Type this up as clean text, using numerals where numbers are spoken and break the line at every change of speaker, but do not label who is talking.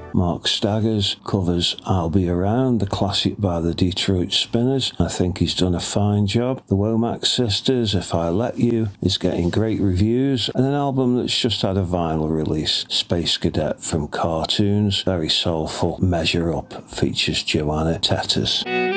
Mark Staggers covers I'll Be Around, the classic by the Detroit Spinners. I think he's done a fine job. The Womack Sisters, If I Let You, is getting great reviews. And an album that's just had a vinyl release, Space Cadet from Cartoons, very soulful. Measure Up features Joanna Tetters.